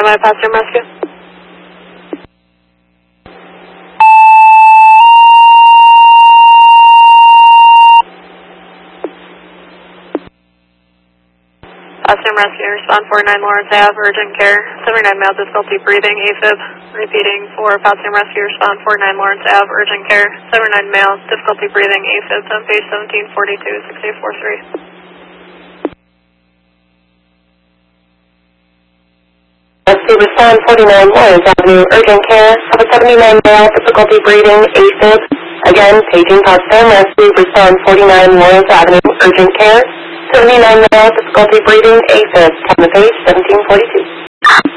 my Potsdam Rescue. Potsdam Rescue, respond 49 Lawrence Ave, urgent care, 79 male, difficulty breathing, AFib. Repeating for Potsdam Rescue, respond 49 Lawrence Ave, urgent care, 79 male, difficulty breathing, AFib, on page 1742, 6843. Rescue, respond 49 Lawrence Avenue, urgent care, have a 79 male, difficulty breathing, AFib. Again, paging Potsdam Rescue, respond 49 Lawrence Avenue, urgent care, 79 male, difficulty breathing, AFib. Time to page 1742.